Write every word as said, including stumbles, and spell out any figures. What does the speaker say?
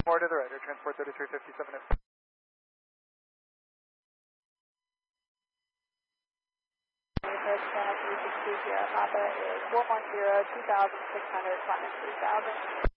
More to the right, Air Transport thirty-three fifty-seven. three six two zero, Papa is four one zero, two thousand six hundred, climbing three thousand.